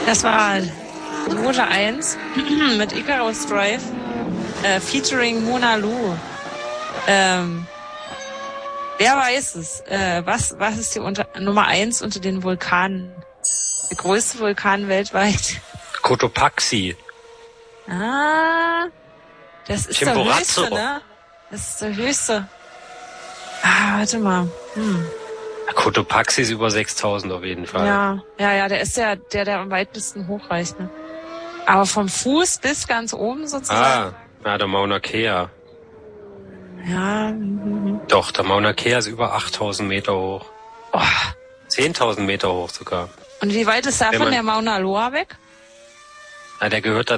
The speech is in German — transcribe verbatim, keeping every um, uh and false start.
Das war Loge eins mit Icarus Drive, äh, featuring Mona Lu. Ähm, wer weiß es? Äh, was, was ist die unter, Nummer eins unter den Vulkanen? Der größte Vulkan weltweit? Cotopaxi. Ah, das ist Chimborazo. der höchste, ne? Das ist der höchste. Ah, warte mal. Hm. Cotopaxi ist über sechstausend auf jeden Fall. Ja, ja, ja, der ist der, der, der am weitesten hochreicht, ne? Aber vom Fuß bis ganz oben sozusagen. Ah, ja, der Mauna Kea. Ja. Mhm. Doch, der Mauna Kea ist über achttausend Meter hoch. Oh. zehntausend Meter hoch sogar. Und wie weit ist da Wenn von man- der Mauna Loa weg? Ja, der gehört da